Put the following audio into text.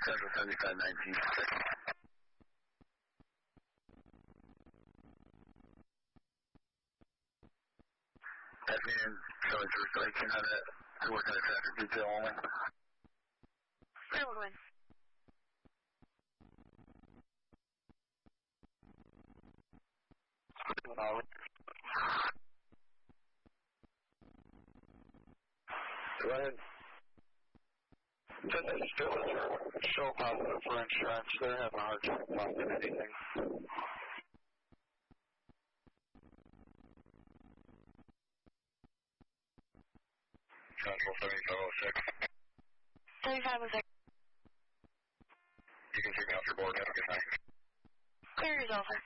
Central 7519. Afternoon, Charlie 3 on that. I'm working on traffic detail only. Railroad. Go ahead. Show positive for insurance. They're having a hard time finding anything. Central 7506. 7506. You can take me off your board. Have a good night. Clear yourself, sir.